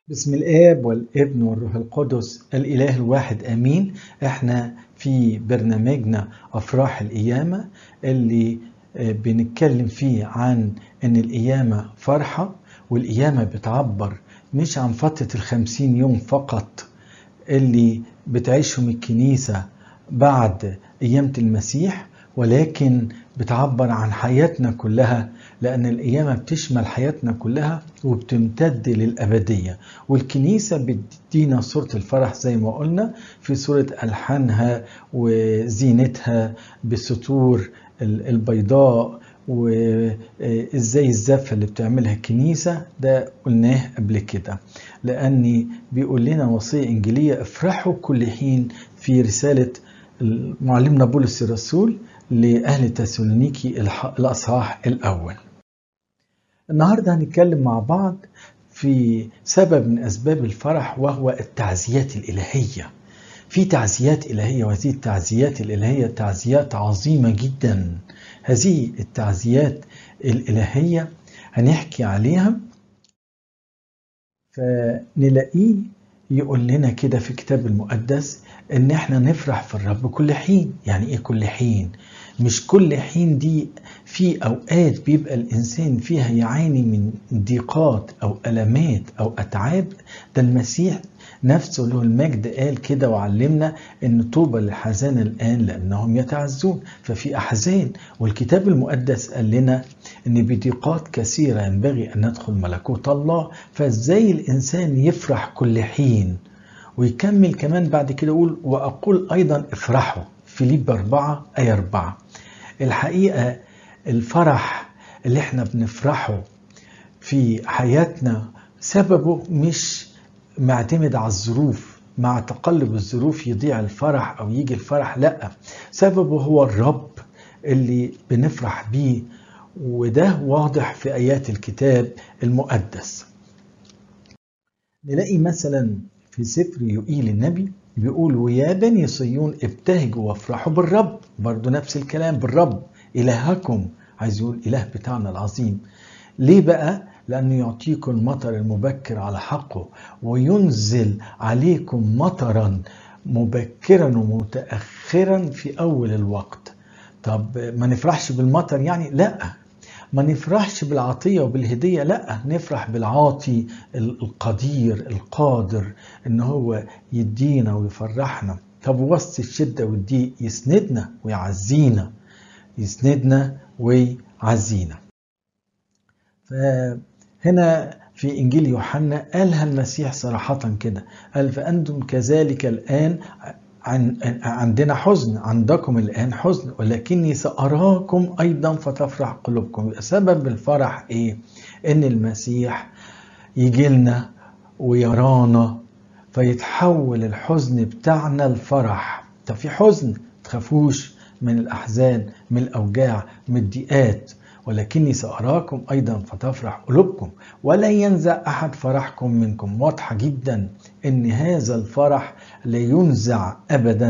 بسم الآب والابن والروح القدس الإله الواحد آمين. احنا في برنامجنا أفراح القيامة اللي بنتكلم فيه عن ان القيامة فرحة، والقيامة بتعبر مش عن فترة 50 يوم فقط اللي بتعيشهم الكنيسة بعد قيامة المسيح، ولكن بتعبر عن حياتنا كلها، لأن القيامة بتشمل حياتنا كلها وبتمتد للأبدية. والكنيسة بتدينا صورة الفرح زي ما قلنا في صورة ألحانها وزينتها بالسطور البيضاء، وإزاي الزفة اللي بتعملها الكنيسة ده قلناه قبل كده، لأني بيقول لنا وصية إنجيلية: افرحوا كل حين، في رسالة معلمنا بولس الرسول لأهل تسالونيكي الأصحاح الأول. النهاردة هنتكلم مع بعض في سبب من أسباب الفرح، وهو التعزيات الإلهية. في تعزيات إلهية، وهذه التعزيات الإلهية تعزيات عظيمة جدا. هذه التعزيات الإلهية هنحكي عليها، فنلاقيه يقول لنا كده في الكتاب المقدس ان احنا نفرح في الرب كل حين. يعني ايه كل حين؟ مش كل حين دي في اوقات بيبقى الانسان فيها يعاني من ضيقات او المات او اتعاب. ده المسيح نفسه له المجد قال كده وعلمنا ان طوبى للحزان الان لانهم يتعزون. ففي احزان، والكتاب المقدس قال لنا ان بضيقات كثيره ينبغي ان ندخل ملكوت الله. فازاي الانسان يفرح كل حين؟ ويكمل كمان بعد كده يقول: واقول ايضا افرحوا. فيليب 4 آية 4. الحقيقه الفرح اللي احنا بنفرحه في حياتنا سببه مش معتمد على الظروف، مع تقلب الظروف يضيع الفرح او يجي الفرح، لا، سببه هو الرب اللي بنفرح بيه، وده واضح في آيات الكتاب المقدس. نلاقي مثلا في سفر يوئيل النبي بيقول: ويا بني صيون ابتهجوا وافرحوا بالرب. برضو نفس الكلام، بالرب إلهكم، عايز يقول إله بتاعنا العظيم. ليه بقى؟ لأنه يعطيكم المطر المبكر على حقه، وينزل عليكم مطرا مبكرا ومتأخرا في أول الوقت. طب ما نفرحش بالمطر يعني؟ لا، ما نفرحش بالعطية وبالهدية، لا، نفرح بالعاطي القدير القادر ان هو يدينا ويفرحنا. طب وسط الشدة والضيق يسندنا ويعزينا، يسندنا ويعزينا. فهنا في إنجيل يوحنا قالها المسيح صراحة كده، قال: فأنتم كذلك الآن عندنا حزن، عندكم الآن حزن، ولكني سأراكم أيضا فتفرح قلوبكم. سبب الفرح إيه؟ إن المسيح يجي لنا ويرانا فيتحول الحزن بتاعنا لفرح. طب في حزن، تخافوش من الأحزان، من الأوجاع، من الضيقات، ولكني سأراكم أيضا فتفرح قلوبكم ولا ينزع أحد فرحكم منكم. واضحة جدا إن هذا الفرح لا ينزع أبدا